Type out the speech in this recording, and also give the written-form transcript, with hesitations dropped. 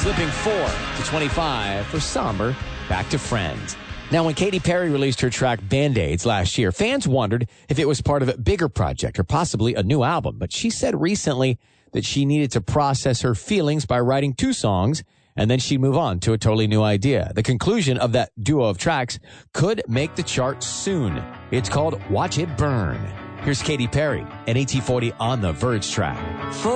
slipping 4 to 25 for Somber, Back to Friends. Now, when Katy Perry released her track Band-Aids last year, fans wondered if it was part of a bigger project or possibly a new album. But she said recently that she needed to process her feelings by writing 2 songs, and then she'd move on to a totally new idea. The conclusion of that duo of tracks could make the chart soon. It's called Watch It Burn. Here's Katy Perry and AT40 on the Verge track.